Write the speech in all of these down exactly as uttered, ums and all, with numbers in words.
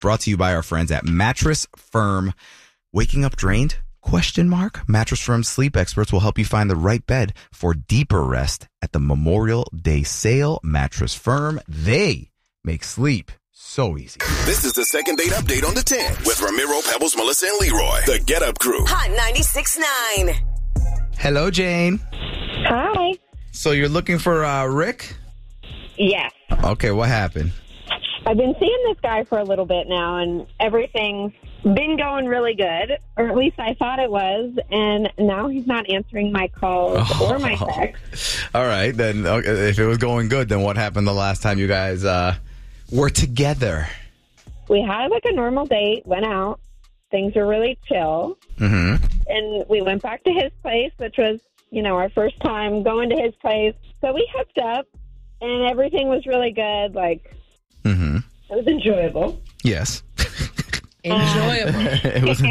Brought to you by our friends at Mattress Firm. Waking up drained? Question mark. Mattress Firm sleep experts will help you find the right bed for deeper rest at the Memorial Day sale. Mattress Firm, they make sleep so easy. This is the second date update on the ten with Ramiro, Pebbles, Melissa, and Leroy. The Get Up Crew. Hot ninety-six point nine. Hello, Jane. Hi. So you're looking for uh, Rick? Yes. Okay, what happened? I've been seeing this guy for a little bit now, and everything's been going really good, or at least I thought it was, and now he's not answering my calls Oh. or my texts. All right, then okay, if it was going good, then what happened the last time you guys uh, were together? We had like a normal date, went out, things were really chill, Mm-hmm. and we went back to his place, which was, you know, our first time going to his place. So we hooked up, and everything was really good. Like, Mm-hmm. it was enjoyable. Yes. Enjoyable. it was.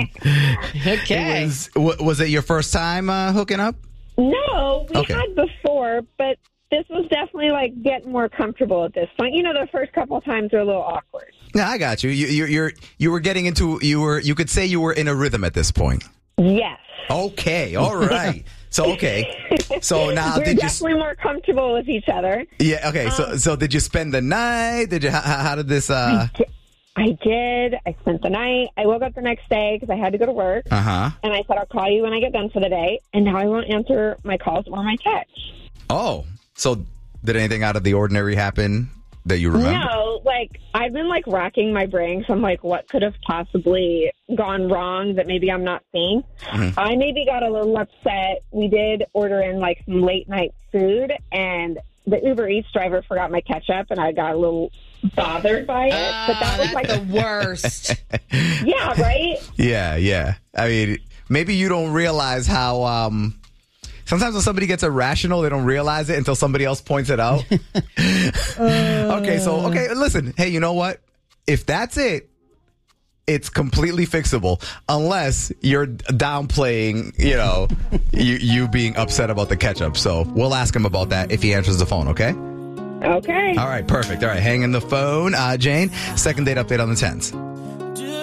Okay. It was, wa- was it your first time uh, hooking up? No, we Okay. had before, but this was definitely like getting more comfortable at this point. You know, the first couple of times are a little awkward. Yeah, I got you. You, you, you're, you were getting into. You were. You could say you were in a rhythm at this point. Yes. Okay. All right. So okay. So now We're did you? definitely more comfortable with each other. Yeah. Okay. So Um, so did you spend the night? Did you? How, how did this? Uh I did. I spent the night. I woke up the next day because I had to go to work. huh. And I said, I'll call you when I get done for the day. And now I won't answer my calls or my texts. Oh. So did anything out of the ordinary happen that you remember? No, like, I've been, like, racking my brain. So I'm like, what could have possibly gone wrong that maybe I'm not seeing? Mhm. I maybe got a little upset. We did order in, like, some late-night food, and the Uber Eats driver forgot my ketchup, and I got a little bothered by it. but that was, Ah, like, the worst. yeah, right? Yeah, yeah. I mean, maybe you don't realize how. Um, sometimes when somebody gets irrational, they don't realize it until somebody else points it out. Okay, so okay, listen. Hey, you know what? If that's it, it's completely fixable, unless you're downplaying, you know, you you being upset about the ketchup. So we'll ask him about that if he answers the phone. Okay. Okay. All right. Perfect. All right. Hang in the phone, uh, Jane. Second date update on the tens.